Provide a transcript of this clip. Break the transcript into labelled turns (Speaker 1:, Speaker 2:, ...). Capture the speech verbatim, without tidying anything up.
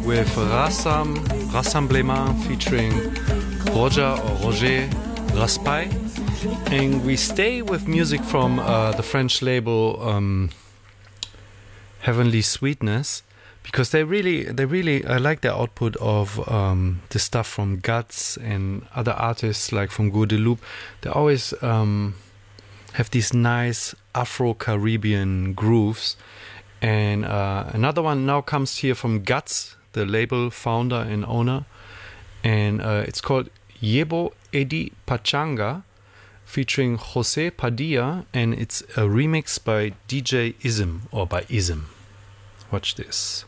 Speaker 1: with Rassam, Rassemblement featuring Roger or Roger Raspail. And we stay with music from uh, the French label um, Heavenly Sweetness, because they really, they really, I like the output of um, the stuff from Guts and other artists like from Guadeloupe. They always um, have these nice Afro-Caribbean grooves. And uh, another one now comes here from Guts, the label founder and owner. And uh, it's called Yebo Edi Pachanga, featuring Jose Padilla, and it's a remix by D J Ism, or by Ism. Watch this.